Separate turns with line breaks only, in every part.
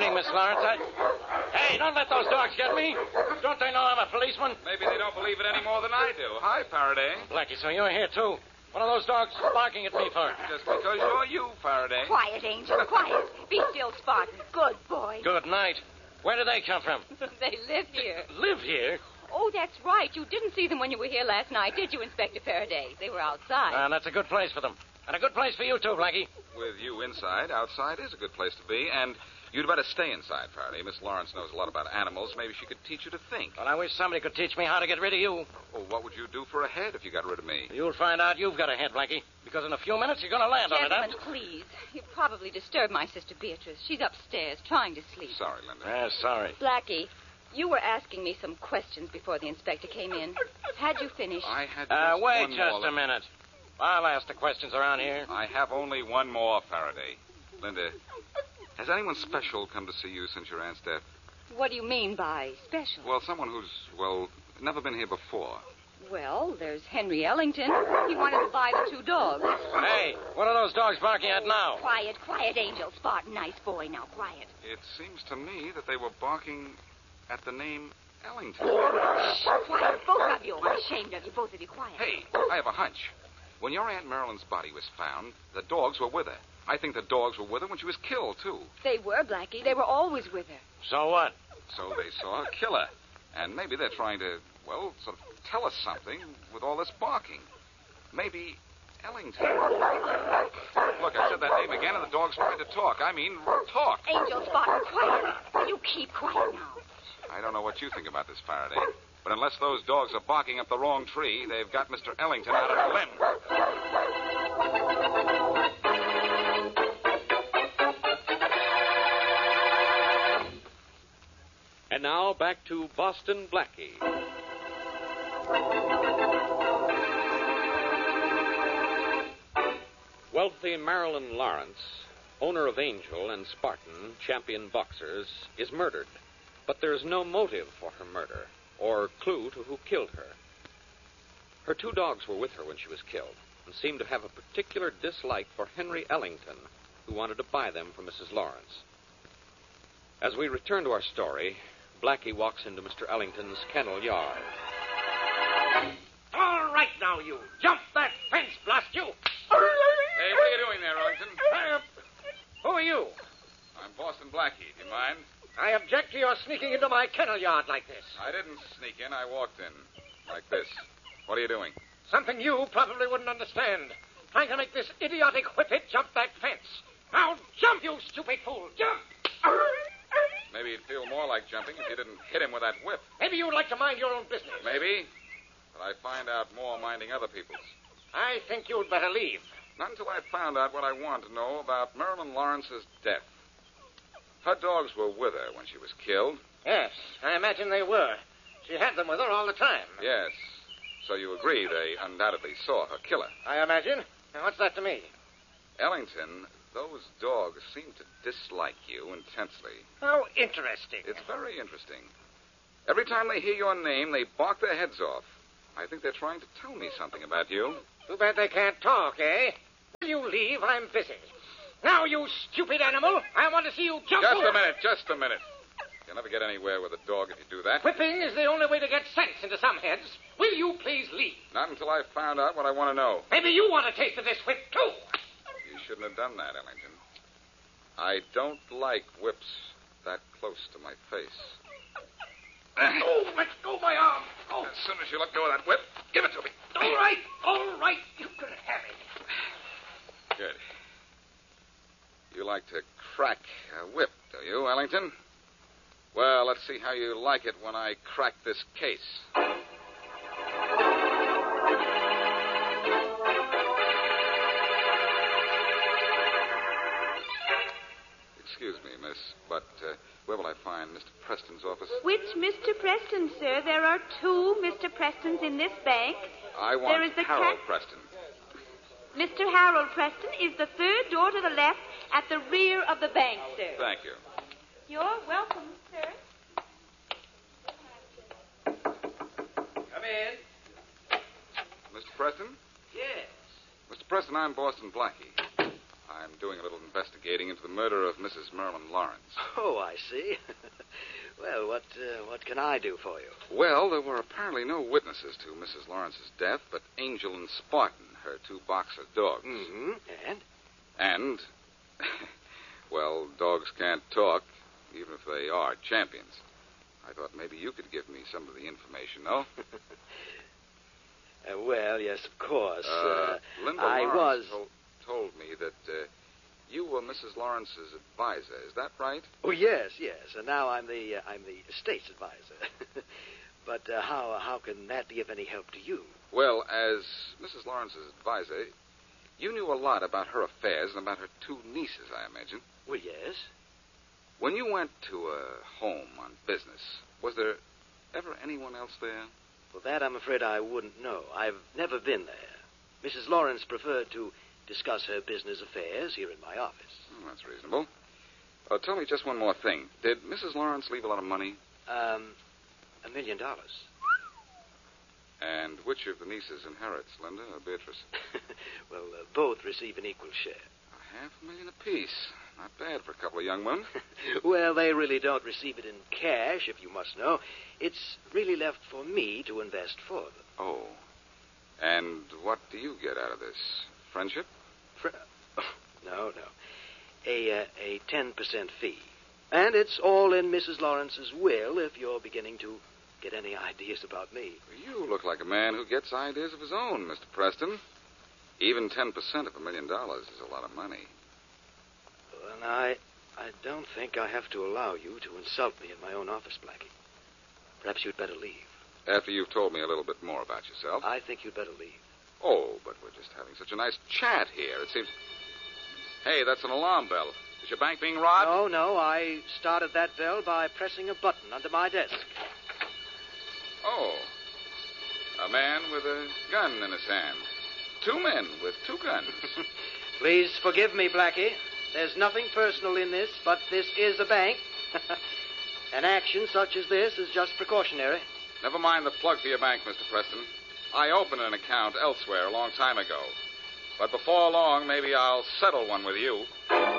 evening, Miss Lawrence. Hey, don't let those dogs get me. Don't they know I'm a policeman?
Maybe they don't believe it any more than I do. Hi, Faraday.
Blackie, so you're here, too. What are those dogs barking at me for?
Just because you're you, Faraday.
Quiet, Angel, quiet. Be still, Spartan. Good boy.
Good night. Where do they come from?
They live here.
Live here?
Oh, that's right. You didn't see them when you were here last night, did you, Inspector Faraday? They were outside.
That's a good place for them. And a good place for you, too, Blackie.
With you inside, outside is a good place to be, and you'd better stay inside, Faraday. Miss Lawrence knows a lot about animals. Maybe she could teach you to think.
Well, I wish somebody could teach me how to get rid of you.
Well, what would you do for a head if you got rid of me?
You'll find out you've got a head, Blackie, because in a few minutes you're going to land
Gentlemen,
on it, huh?
please. You probably disturbed my sister Beatrice. She's upstairs trying to sleep.
Sorry, Linda.
Sorry.
Blackie, you were asking me some questions before the inspector came in. Had you finished?
I had just
wait
one
just
more.
a minute. I'll ask the questions around here.
I have only one more, Faraday. Linda, has anyone special come to see you since your aunt's death?
What do you mean by special?
Well, someone who's, never been here before.
Well, there's Henry Ellington. He wanted to buy the 2 dogs.
Hey, what are those dogs barking at now?
Quiet, Angel. Spartan, nice boy. Now, quiet.
It seems to me that they were barking at the name Ellington.
Quiet, both of you. I'm ashamed of you. Both of you, quiet.
Hey, I have a hunch. When your Aunt Marilyn's body was found, the dogs were with her. I think the dogs were with her when she was killed, too.
They were, Blackie. They were always with her.
So what?
So they saw her kill her. And maybe they're trying to, sort of tell us something with all this barking. Maybe Ellington. Look, I said that name again, and the dog's trying to talk. I mean, talk.
Angel, Spartan, quiet. Will you keep quiet now?
I don't know what you think about this, Faraday. But unless those dogs are barking up the wrong tree, they've got Mr. Ellington out of a limb.
And now back to Boston Blackie. Wealthy Marilyn Lawrence, owner of Angel and Spartan, champion boxers, is murdered. But there's no motive for her murder or clue to who killed her. Her 2 dogs were with her when she was killed and seemed to have a particular dislike for Henry Ellington, who wanted to buy them from Mrs. Lawrence. As we return to our story, Blackie walks into Mr. Ellington's kennel yard.
All right now, you. Jump that fence, blast you.
Hey, what are you doing there, Ellington?
Who are you?
I'm Boston Blackie. Do you mind?
I object to your sneaking into my kennel yard like this.
I didn't sneak in. I walked in. Like this. What are you doing?
Something you probably wouldn't understand. Trying to make this idiotic whippet jump that fence. Now jump, you stupid fool. Jump.
Maybe you'd feel more like jumping if you didn't hit him with that whip.
Maybe you'd like to mind your own business.
Maybe. But I find out more minding other people's.
I think you'd better leave.
Not until I found out what I want to know about Marilyn Lawrence's death. Her dogs were with her when she was killed.
Yes, I imagine they were. She had them with her all the time.
Yes. So you agree they undoubtedly saw her kill her.
I imagine. Now, what's that to me?
Ellington, those dogs seem to dislike you intensely.
How interesting.
It's very interesting. Every time they hear your name, they bark their heads off. I think they're trying to tell me something about you.
Too bad they can't talk, eh? Will you leave? I'm busy. Now, you stupid animal, I want to see you jump.
Just a minute. You'll never get anywhere with a dog if you do that.
Whipping is the only way to get sense into some heads. Will you please leave?
Not until I've found out what I want to know.
Maybe you want a taste of this whip, too.
You shouldn't have done that, Ellington. I don't like whips that close to my face.
Oh, let go my arm. Oh.
As soon as you let go of that whip, give it to me.
All right. You can have it.
Good. You like to crack a whip, do you, Ellington? Well, let's see how you like it when I crack this case. Excuse me, miss, but where will I find Mr. Preston's office?
Which Mr. Preston, sir? There are 2 Mr. Prestons in this bank.
I want
There is the
Harold Preston.
Mr. Harold Preston is the 3rd door to the left at the rear of the bank, sir.
Thank you.
You're welcome, sir.
Come in.
Mr. Preston?
Yes.
Mr. Preston, I'm Boston Blackie. I'm doing a little investigating. investigating into the murder of Mrs. Marilyn Lawrence.
Oh, I see. Well, what can I do for you?
Well, there were apparently no witnesses to Mrs. Lawrence's death but Angel and Spartan, her two boxer dogs.
Mm-hmm. And?
And, well, dogs can't talk, even if they are champions. I thought maybe you could give me some of the information, no?
Well, yes, of course.
Linda
I
Lawrence told me that you were Mrs. Lawrence's advisor. Is that right?
Oh, yes. And now I'm the estate's advisor. But how can that be of any help to you?
Well, as Mrs. Lawrence's advisor, you knew a lot about her affairs and about her two nieces, I imagine.
Well, yes.
When you went to a home on business, was there ever anyone else there?
Well, that I'm afraid I wouldn't know. I've never been there. Mrs. Lawrence preferred to discuss her business affairs here in my office.
Oh, that's reasonable. Tell me just one more thing. Did Mrs. Lawrence leave a lot of money?
$1 million.
And which of the nieces inherits, Linda or Beatrice?
Well, both receive an equal share.
$500,000 apiece. Not bad for a couple of young men.
Well, they really don't receive it in cash, if you must know. It's really left for me to invest for them.
Oh. And what do you get out of this? Friendship?
No. A 10% fee. And it's all in Mrs. Lawrence's will if you're beginning to get any ideas about me.
You look like a man who gets ideas of his own, Mr. Preston. Even 10% of $1 million is a lot of money.
And I don't think I have to allow you to insult me in my own office, Blackie. Perhaps you'd better leave.
After you've told me a little bit more about yourself.
I think you'd better leave.
Oh, but we're just having such a nice chat here. It seems... Hey, that's an alarm bell. Is your bank being robbed?
No. I started that bell by pressing a button under my desk.
Oh. A man with a gun in his hand. Two men with two guns.
Please forgive me, Blackie. There's nothing personal in this, but this is a bank. An action such as this is just precautionary.
Never mind the plug for your bank, Mr. Preston. I opened an account elsewhere a long time ago. But before long, maybe I'll settle one with you.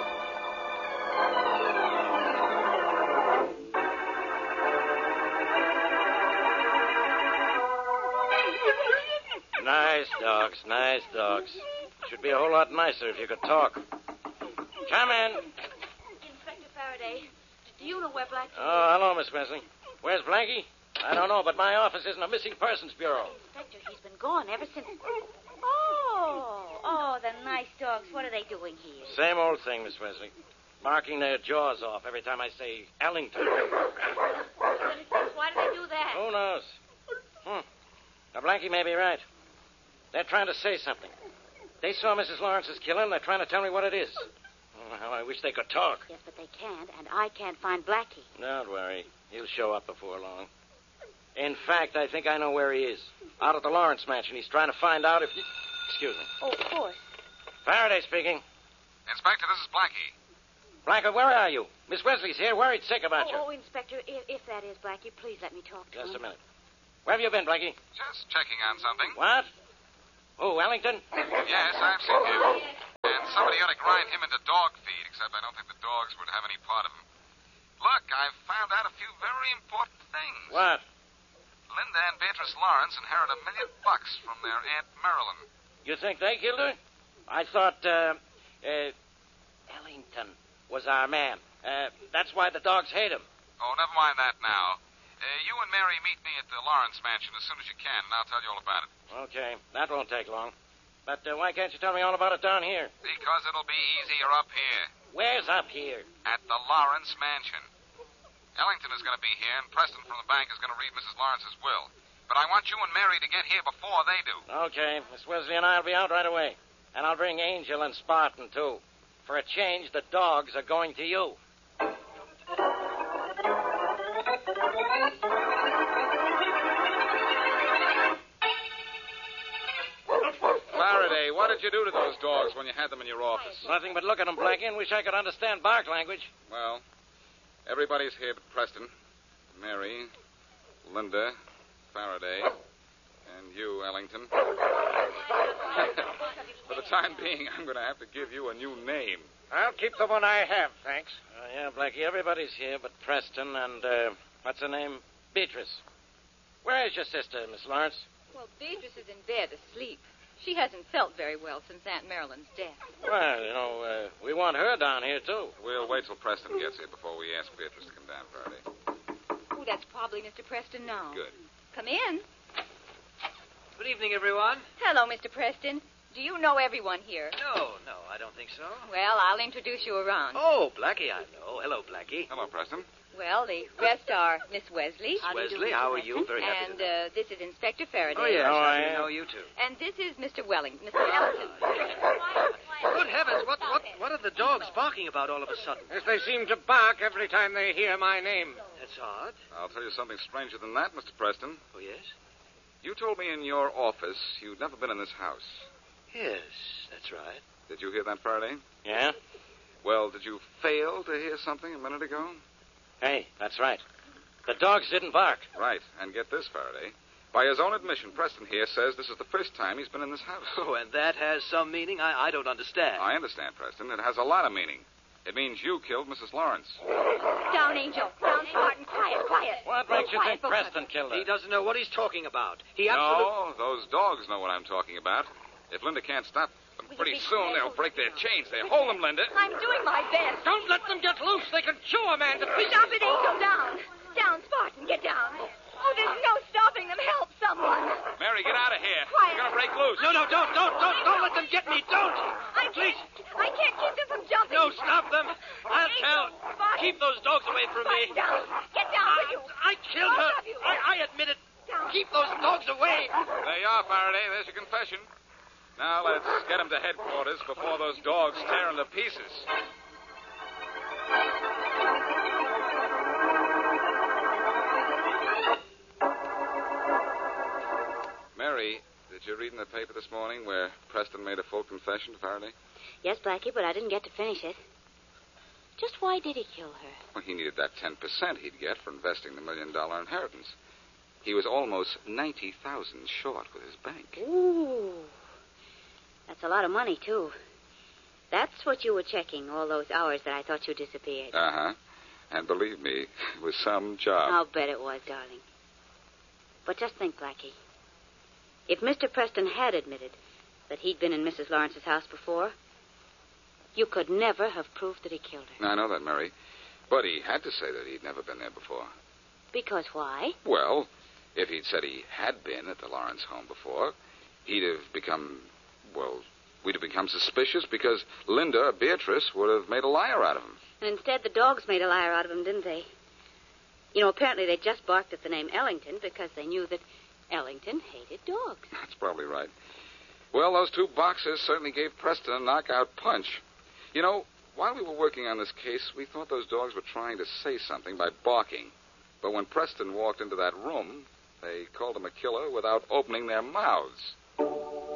Nice dogs. Should be a whole lot nicer if you could talk. Come in.
Inspector Faraday, do you know where Blackie is?
Oh, hello, Miss Wesley. Where's Blackie? I don't know, but my office isn't a missing persons bureau.
Inspector, he's been gone ever since... Oh, the nice dogs. What are they doing here?
Same old thing, Miss Wesley. Barking their jaws off every time I say Ellington.
Why do they do that?
Who knows? Now, Blackie may be right. They're trying to say something. They saw Mrs. Lawrence's killing, and they're trying to tell me what it is. Oh, how I wish they could talk.
Yes, but they can't, and I can't find Blackie.
Don't worry. He'll show up before long. In fact, I think I know where he is. Out at the Lawrence mansion. He's trying to find out if you... Excuse me.
Oh, of course.
Faraday speaking.
Inspector, this is Blackie.
Blackie, where are you? Miss Wesley's here, worried sick about you.
Oh, Inspector, if that is Blackie, please let me talk to him.
Just a minute. Where have you been, Blackie?
Just checking on something.
What? Oh, Ellington?
Yes, I've seen him. And somebody ought to grind him into dog feed, except I don't think the dogs would have any part of him. Look, I've found out a few very important things.
What?
Linda and Beatrice Lawrence inherited $1 million from their Aunt Marilyn.
You think they killed her? I thought, Ellington was our man. That's why the dogs hate him.
Oh, never mind that now. You and Mary meet me at the Lawrence mansion as soon as you can, and I'll tell you all about it.
Okay, that won't take long. But why can't you tell me all about it down here?
Because it'll be easier up here.
Where's up here?
At the Lawrence mansion. Ellington is going to be here, and Preston from the bank is going to read Mrs. Lawrence's will. But I want you and Mary to get here before they do.
Okay, Miss Wesley and I will be out right away. And I'll bring Angel and Spartan, too. For a change, the dogs are going to you.
Faraday, what did you do to those dogs when you had them in your office?
Nothing but look at them, Blackie, and wish I could understand bark language.
Well, everybody's here but Preston, Mary, Linda, Faraday, and you, Ellington. For the time being, I'm going to have to give you a new name.
I'll keep the one I have, thanks.
Yeah, Blackie, everybody's here but Preston and, what's her name? Beatrice. Where is your sister, Miss Lawrence?
Well, Beatrice is in bed asleep. She hasn't felt very well since Aunt Marilyn's death.
Well, we want her down here, too.
We'll wait till Preston gets here before we ask Beatrice to come down, Faraday.
Oh, that's probably Mr. Preston now.
Good.
Come in.
Good evening, everyone.
Hello, Mr. Preston. Do you know everyone here?
No, I don't think so.
Well, I'll introduce you around.
Oh, Blackie, I know. Hello, Blackie.
Hello, Preston.
Well, the rest are Miss Wesley.
Wesley, how are you? Very happy
And
to know.
this is Inspector Faraday.
Oh, yes,
Oh,
happy
I
to know you, too.
And this is Mr. Mr. Ellington.
Good heavens, what are the dogs barking about all of a sudden?
As they seem to bark every time they hear my name.
That's odd.
I'll tell you something stranger than that, Mr. Preston.
Oh, yes?
You told me in your office you'd never been in this house.
Yes, that's right.
Did you hear that, Faraday?
Yeah?
Well, did you fail to hear something a minute ago?
Hey, that's right. The dogs didn't bark.
Right. And get this, Faraday. By his own admission, Preston here says this is the first time he's been in this house.
Oh, and that has some meaning? I don't understand.
I understand, Preston. It has a lot of meaning. It means you killed Mrs. Lawrence.
Down, Angel. Down, Spartan. Quiet.
What makes you think
Quiet, folks.
Preston killed her?
He doesn't know what he's talking about. He absolutely...
No, those dogs know what I'm talking about. If Linda can't stop them, pretty soon they'll break their chains. They hold them, Linda.
I'm doing my best.
Don't let them get loose. They can chew a man to pieces.
Stop it, Angel. Down. Down, Spartan. Get down. Oh, there's no stopping them. Help someone.
Mary, get out of here.
Quiet.
You're going to break loose.
No, don't let them get me. Don't. Please.
I can't keep them from jumping.
No, stop them. I'll tell.
Spartan.
Keep those dogs away from me.
Down. Get down, will you?
I killed her.
Both of you.
I admit it.
Down.
Keep those dogs away.
There you are, Faraday. There's your confession. Now let's get him to headquarters before those dogs tear him to pieces. Mary, did you read in the paper this morning where Preston made a full confession to Faraday?
Yes, Blackie, but I didn't get to finish it. Just why did he kill her?
Well, he needed that 10% he'd get for investing the $1 million inheritance. He was almost $90,000 short with his bank.
Ooh. That's a lot of money, too. That's what you were checking all those hours that I thought you disappeared.
Uh-huh. And believe me, it was some job.
I'll bet it was, darling. But just think, Blackie. If Mr. Preston had admitted that he'd been in Mrs. Lawrence's house before, you could never have proved that he killed her.
I know that, Mary. But he had to say that he'd never been there before.
Because why?
Well, if he'd said he had been at the Lawrence home before, he'd have become, well, we'd have become suspicious because Linda, Beatrice, would have made a liar out of him.
And instead, the dogs made a liar out of him, didn't they? You know, apparently they just barked at the name Ellington because they knew that Ellington hated dogs.
That's probably right. Well, those two boxers certainly gave Preston a knockout punch. You know, while we were working on this case, we thought those dogs were trying to say something by barking. But when Preston walked into that room, they called him a killer without opening their mouths.